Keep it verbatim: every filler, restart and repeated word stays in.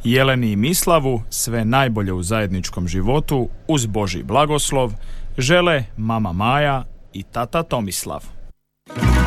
Jeleni i Mislavu sve najbolje u zajedničkom životu uz Božji blagoslov žele mama Maja i tata Tomislav.